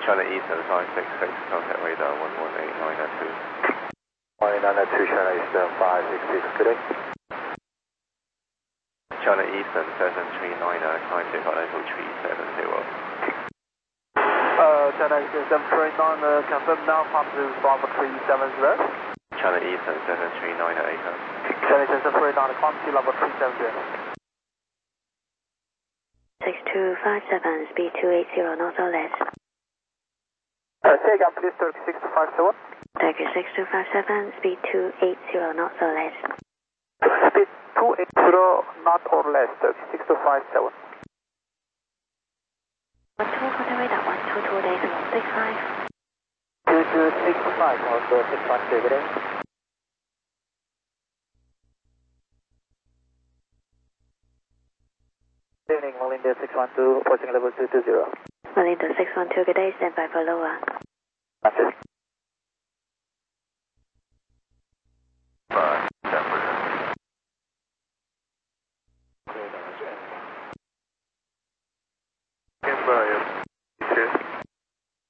China Eastern 566, contact radar 1189 189 China Eastern 566, good day. China Eastern 739, contact level 370. China Eastern 739, confirm now, positive Bravo 370. China Eastern 739, China Eastern 739, quantity level 370. 6257, speed 280 knots or less. Say again, please, Turkey 6257. Turkey 6257, speed 280 knots or less. Speed 280 knot or less, Turkey 6257. 12 contact radar 122 days 65. 2265, also 612, good day. Good evening, Melinda 612, approaching level 220. Melinda 612, good day, stand by for lower. That's it.